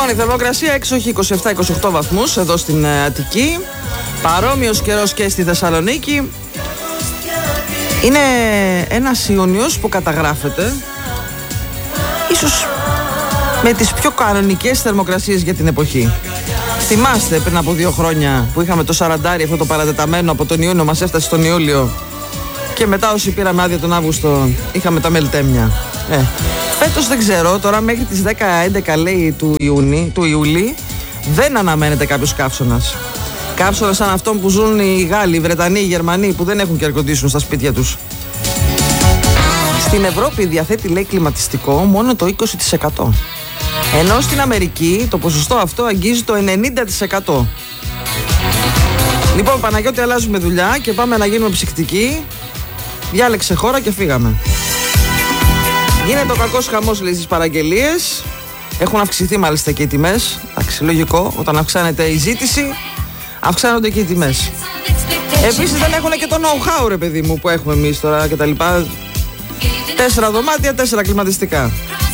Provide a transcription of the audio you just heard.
Λοιπόν, η θερμοκρασία έξω έχει 27-28 βαθμούς εδώ στην Αττική. Παρόμοιος καιρός και στη Θεσσαλονίκη. Είναι ένας Ιούνιος που καταγράφεται ίσως με τις πιο κανονικές θερμοκρασίες για την εποχή. Θυμάστε πριν από 2 χρόνια που είχαμε το 40, αυτό το παρατεταμένο από τον Ιούνιο, μας έφτασε τον Ιούλιο και μετά όσοι πήραμε άδεια τον Αύγουστο είχαμε τα μελτέμια. Φέτος δεν ξέρω, τώρα μέχρι τις 10-11 λέει του Ιούλη δεν αναμένεται κάποιος καύσωνας. Καύσωνας σαν αυτόν που ζουν οι Γάλλοι, οι Βρετανοί, οι Γερμανοί που δεν έχουν και air condition στα σπίτια τους. Στην Ευρώπη διαθέτει, λέει, κλιματιστικό μόνο το 20%. Ενώ στην Αμερική το ποσοστό αυτό αγγίζει το 90%. Λοιπόν, Παναγιώτη, αλλάζουμε δουλειά και πάμε να γίνουμε ψυκτικοί. Διάλεξε χώρα και φύγαμε. Γίνεται ο κακός χαμός, λέει, στις παραγγελίες. Έχουν αυξηθεί μάλιστα και οι τιμές. Εντάξει, λογικό, όταν αυξάνεται η ζήτηση, αυξάνονται και οι τιμές. Επίσης δεν έχουν και το know-how, ρε παιδί μου, που έχουμε εμείς τώρα και τα λοιπά. 4 δωμάτια, 4 κλιματιστικά.